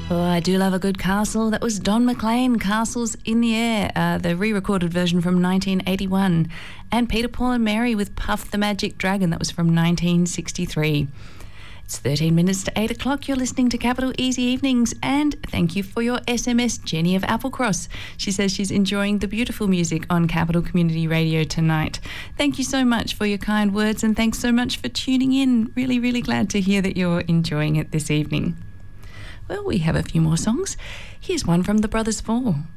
Oh, I do love a good castle. That was Don McLean, Castles in the Air, the re-recorded version from 1981. And Peter, Paul and Mary with Puff the Magic Dragon. That was from 1963. It's 13 minutes to 8 o'clock. You're listening to Capital Easy Evenings, and thank you for your SMS, Jenny of Applecross. She says she's enjoying the beautiful music on Capital Community Radio tonight. Thank you so much for your kind words, and thanks so much for tuning in. Really, really glad to hear that you're enjoying it this evening. Well, we have a few more songs. Here's one from the Brothers Four.